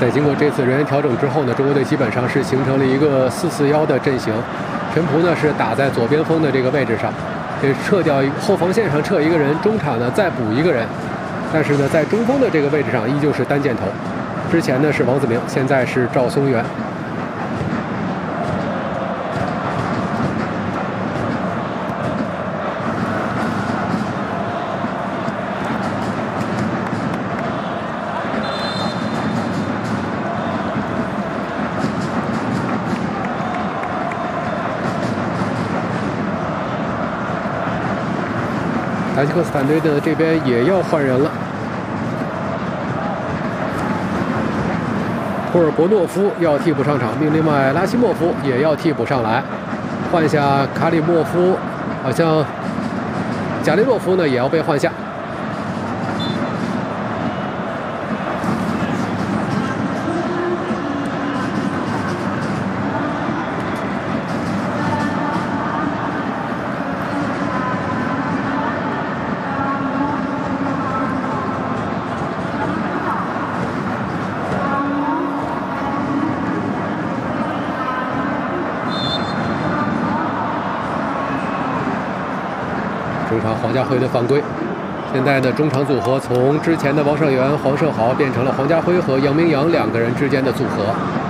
在经过这次人员调整之后呢，中国队基本上是形成了一个4-4-1的阵型。陈璞呢是打在左边锋的这个位置上，撤掉后防线上撤一个人，中场呢再补一个人。但是呢，在中锋的这个位置上依旧是单箭头。之前呢是王子明，现在是赵松元。塔吉克斯坦队的这边也要换人了，托尔博诺夫要替补上场，另外拉希莫夫也要替补上来，换下卡里莫夫，好像贾雷洛夫呢也要被换下。中场黄家辉的犯规，现在的中场组合从之前的王上源、黄胜豪变成了黄家辉和杨明洋2个人之间的组合。